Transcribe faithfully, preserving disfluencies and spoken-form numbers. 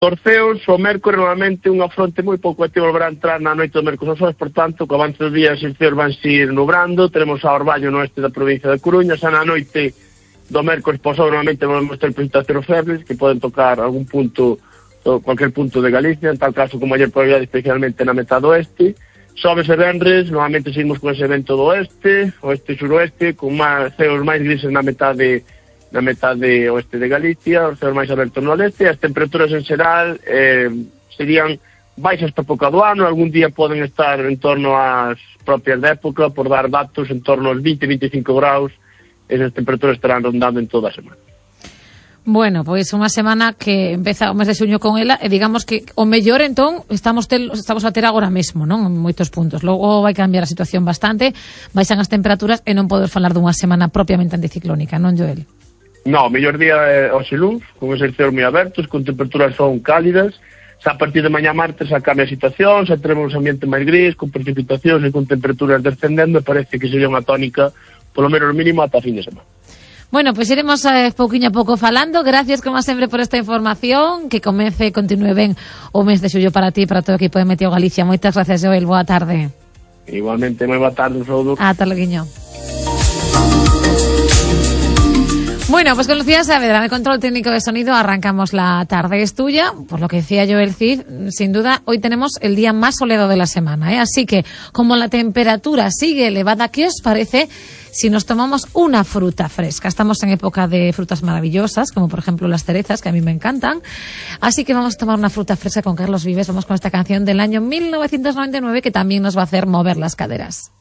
Torceos, o mércores normalmente unha fronte moi pouco activa volverá a entrar na noite do mércores aos xoves, por tanto, co avance do día as ceos van ir nubrando, teremos a Orballo no oeste da provincia de Coruña, xa na noite do mércores pasou normalmente volvemos ter precipitacións febles que poden tocar algún punto, cualquier punto de Galicia, en tal caso como ayer probabilidade especialmente na metade oeste. Xoves e venres, normalmente seguimos con ese vento do oeste, oeste e suroeste, con máis ceos máis grises na metade na metade oeste de Galicia, os ceos máis abertos no leste, as temperaturas en xeral eh, serían baixas para pouca do ano, algún día poden estar en torno ás propias de época, por dar datos en torno aos vinte a veinticinco graus, esas temperaturas estarán rondando en toda a semana. Bueno, pois unha semana que empeza o mes de xuño con ela, e digamos que o mellor entón estamos tel, estamos a ter agora mesmo, non? En moitos puntos. Logo vai cambiar a situación bastante, baixan as temperaturas e non podes falar dunha semana propiamente anticiclónica, non, Joel? No, o mellor día é hoxe luns, con os ceos moi abertos, con temperaturas son cálidas. Xa a partir de mañá martes xa cambia a situación, xa teremos un ambiente máis gris, con precipitacións e con temperaturas descendendo, e parece que sería unha tónica, polo menos mínimo, ata fin de semana. Bueno, pois pues iremos eh, pouquiño a pouco falando. Gracias, como sempre, por esta información. Que comece e continúe ben o mes de xullo para ti e para todo o equipo de Meteo Galicia. Moitas gracias, Joel. Boa tarde. Igualmente, moi boa tarde, un saúdo. Ata loguiño. Bueno, pues con Lucía Saavedra, de control técnico de sonido, arrancamos la tarde. Es tuya, por lo que decía Joel Cid, sin duda, hoy tenemos el día más soleado de la semana, ¿eh? Así que, como la temperatura sigue elevada, ¿qué os parece si nos tomamos una fruta fresca? Estamos en época de frutas maravillosas, como por ejemplo las cerezas, que a mí me encantan. Así que vamos a tomar una fruta fresca con Carlos Vives. Vamos con esta canción del año mil novecientos noventa y nueve, que también nos va a hacer mover las caderas.